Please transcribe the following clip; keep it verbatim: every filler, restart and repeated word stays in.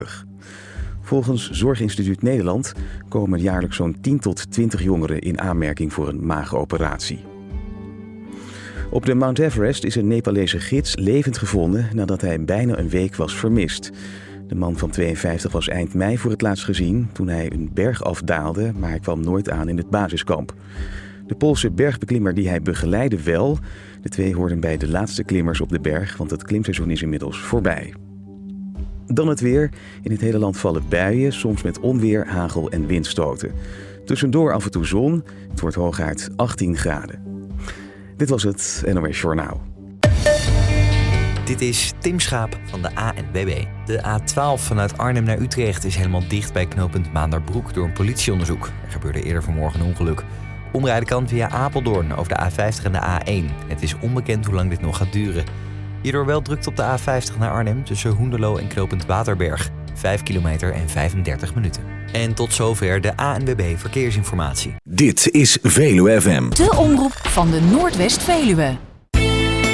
Volgens Zorginstituut Nederland komen jaarlijks zo'n tien tot twintig jongeren in aanmerking voor een maagoperatie. Op de Mount Everest is een Nepalese gids levend gevonden nadat hij bijna een week was vermist. De man van tweeënvijftig was eind mei voor het laatst gezien toen hij een berg afdaalde, maar hij kwam nooit aan in het basiskamp. De Poolse bergbeklimmer die hij begeleidde wel. De twee hoorden bij de laatste klimmers op de berg, want het klimseizoen is inmiddels voorbij. Dan het weer. In het hele land vallen buien, soms met onweer, hagel en windstoten. Tussendoor af en toe zon. Het wordt hooguit achttien graden. Dit was het N O S Journaal. Dit is Tim Schaap van de A N W B. De A twaalf vanuit Arnhem naar Utrecht is helemaal dicht bij knooppunt Maanderbroek door een politieonderzoek. Er gebeurde eerder vanmorgen een ongeluk. Omrijden kan via Apeldoorn over de A vijftig en de A één. Het is onbekend hoe lang dit nog gaat duren. Hierdoor wel drukte op de A vijftig naar Arnhem tussen Hoenderloo en knooppunt Waterberg. vijf kilometer en vijfendertig minuten. En tot zover de A N W B Verkeersinformatie. Dit is Veluwe F M. De omroep van de Noordwest-Veluwe.